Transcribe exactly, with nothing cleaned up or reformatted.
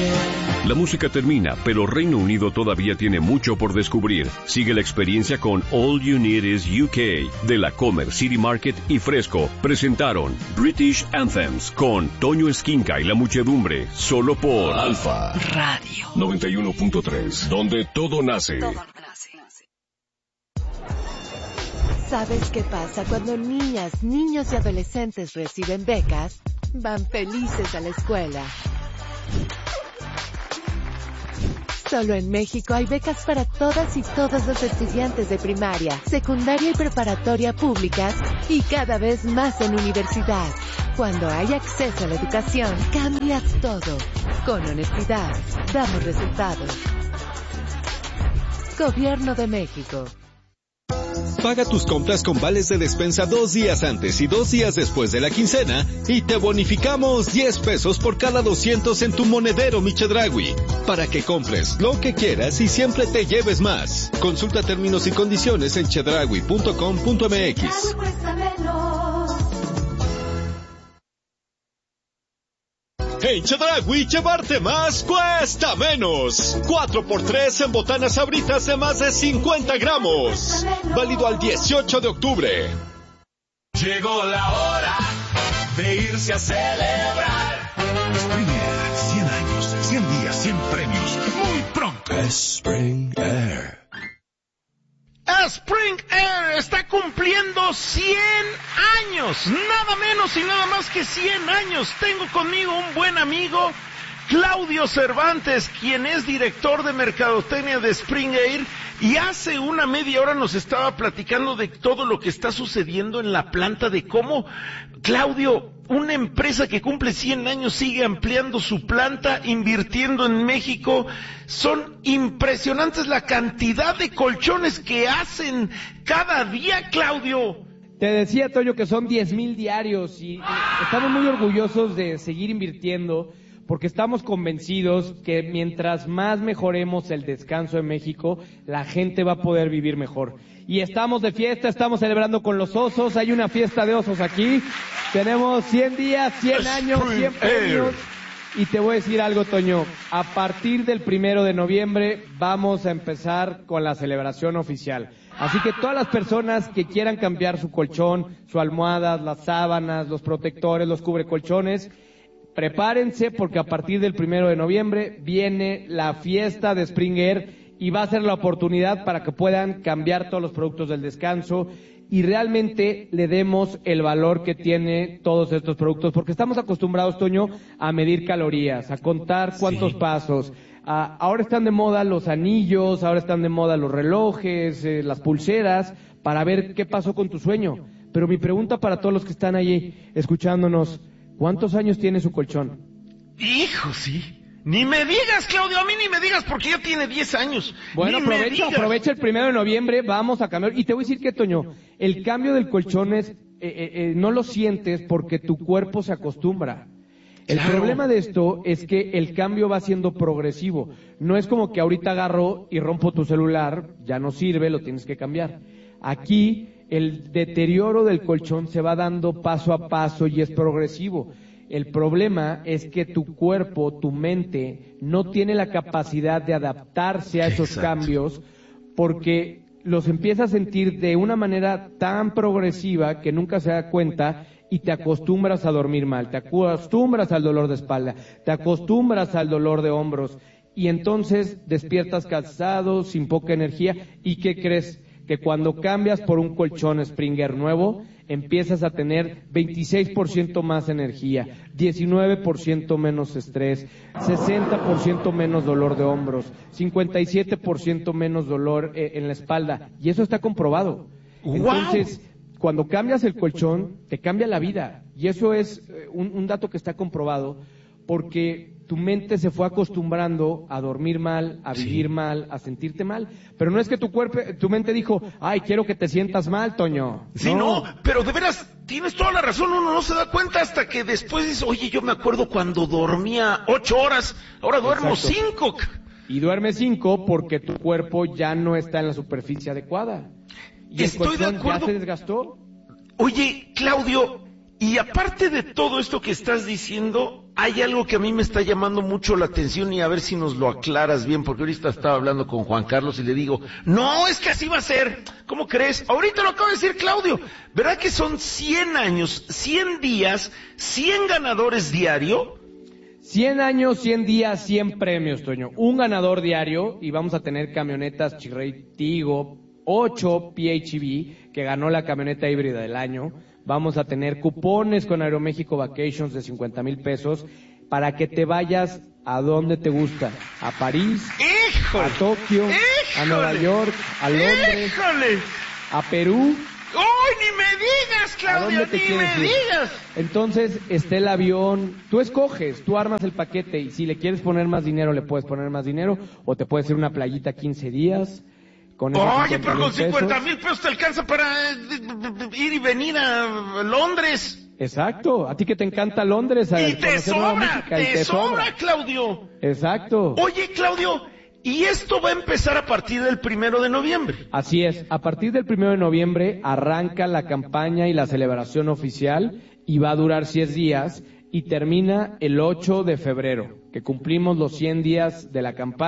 La música termina, pero Reino Unido todavía tiene mucho por descubrir. Sigue la experiencia con All You Need Is U K, de la Comer, City Market y Fresco. Presentaron British Anthems con Toño Esquinca y la muchedumbre, solo por Alfa Radio noventa y uno punto tres, donde todo nace. Todo nace. ¿Sabes qué pasa cuando niñas, niños y adolescentes reciben becas? Van felices a la escuela. Solo en México hay becas para todas y todos los estudiantes de primaria, secundaria y preparatoria públicas y cada vez más en universidad. Cuando hay acceso a la educación, cambia todo. Con honestidad, damos resultados. Gobierno de México. Paga tus compras con vales de despensa dos días antes y dos días después de la quincena y te bonificamos diez pesos por cada doscientos en tu monedero Mi Chedraui, para que compres lo que quieras y siempre te lleves más. Consulta términos y condiciones en chedraui punto com punto m x. En Chedraui, llevarte más cuesta menos. cuatro por tres en botanas Sabritas de más de cincuenta gramos. Válido al dieciocho de octubre. Llegó la hora de irse a celebrar. Springer, cien años, cien días, cien premios. Muy pronto. Spring Air. Spring Air está cumpliendo cien años, nada menos y nada más que cien años. Tengo conmigo un buen amigo, Claudio Cervantes, quien es director de mercadotecnia de Spring Air, y hace una media hora nos estaba platicando de todo lo que está sucediendo en la planta, de cómo, Claudio, una empresa que cumple cien años sigue ampliando su planta, invirtiendo en México. Son impresionantes la cantidad de colchones que hacen cada día, Claudio. Te decía, Toño, que son diez mil diarios y estamos muy orgullosos de seguir invirtiendo, porque estamos convencidos que mientras más mejoremos el descanso en México, la gente va a poder vivir mejor. Y estamos de fiesta, estamos celebrando con los osos, hay una fiesta de osos aquí, tenemos cien días, cien años, cien premios. Y te voy a decir algo, Toño, a partir del primero de noviembre vamos a empezar con la celebración oficial. Así que todas las personas que quieran cambiar su colchón, su almohadas, las sábanas, los protectores, los cubrecolchones, prepárense, porque a partir del primero de noviembre viene la fiesta de Spring Air y va a ser la oportunidad para que puedan cambiar todos los productos del descanso y realmente le demos el valor que tiene todos estos productos, porque estamos acostumbrados, Toño, a medir calorías, a contar cuántos sí. pasos. A, ahora están de moda los anillos, ahora están de moda los relojes, eh, las pulseras, para ver qué pasó con tu sueño. Pero mi pregunta para todos los que están allí escuchándonos, ¿cuántos años tiene su colchón? Hijo, sí. Ni me digas, Claudio, a mí ni me digas, porque ya tiene diez años. Bueno, ni aprovecha, aprovecha el primero de noviembre, vamos a cambiar. Y te voy a decir que, Toño, el cambio del colchón es, eh, eh, eh, no lo sientes porque tu cuerpo se acostumbra. El claro. problema de esto es que el cambio va siendo progresivo. No es como que ahorita agarro y rompo tu celular, ya no sirve, lo tienes que cambiar. Aquí, el deterioro del colchón se va dando paso a paso y es progresivo. El problema es que tu cuerpo, tu mente, no tiene la capacidad de adaptarse a esos Exacto. cambios porque los empieza a sentir de una manera tan progresiva que nunca se da cuenta y te acostumbras a dormir mal, te acostumbras al dolor de espalda, te acostumbras al dolor de hombros y entonces despiertas cansado, sin poca energía. ¿Y qué crees? Que cuando cambias por un colchón Springer nuevo, empiezas a tener veintiséis por ciento más energía, diecinueve por ciento menos estrés, sesenta por ciento menos dolor de hombros, cincuenta y siete por ciento menos dolor eh, en la espalda. Y eso está comprobado. ¡Wow! Entonces, cuando cambias el colchón, te cambia la vida. Y eso es eh, un, un dato que está comprobado, porque tu mente se fue acostumbrando a dormir mal, a vivir sí. mal, a sentirte mal. Pero no es que tu cuerpo, tu mente dijo, ay, quiero que te sientas mal, Toño. Sí, no, no, pero de veras, tienes toda la razón, uno no se da cuenta hasta que después dice, oye, yo me acuerdo cuando dormía ocho horas, ahora duermo Exacto. cinco. Y duermes cinco porque tu cuerpo ya no está en la superficie adecuada. Y Estoy el de acuerdo. ya se desgastó. Oye, Claudio, y aparte de todo esto que estás diciendo, hay algo que a mí me está llamando mucho la atención y a ver si nos lo aclaras bien, porque ahorita estaba hablando con Juan Carlos y le digo, no, es que así va a ser. ¿Cómo crees? Ahorita lo acaba de decir Claudio. ¿Verdad que son cien años, cien días, cien ganadores diario? cien años, cien días, cien premios, Toño. Un ganador diario y vamos a tener camionetas Chirrey Tigo, ocho P H E V, que ganó la camioneta híbrida del año. Vamos a tener cupones con Aeroméxico Vacations de cincuenta mil pesos para que te vayas a donde te gusta. A París, ¡híjole! a Tokio, ¡híjole! a Nueva York, a Londres, ¡híjole! a Perú. ¡Ay, ni me digas, Claudio, ¿A dónde te ni me quieres ir? digas! Entonces, está el avión, tú escoges, tú armas el paquete y si le quieres poner más dinero, le puedes poner más dinero o te puedes ir una playita quince días. Con Oye, pero con cincuenta mil pesos te alcanza para eh, ir y venir a Londres. Exacto, a ti que te encanta Londres. A Y te sobra, te, te sobra, sobra, Claudio. Exacto. Oye, Claudio, y esto va a empezar a partir del primero de noviembre. Así es, a partir del primero de noviembre arranca la campaña y la celebración oficial y va a durar diez días y termina el ocho de febrero, que cumplimos los cien días de la campaña.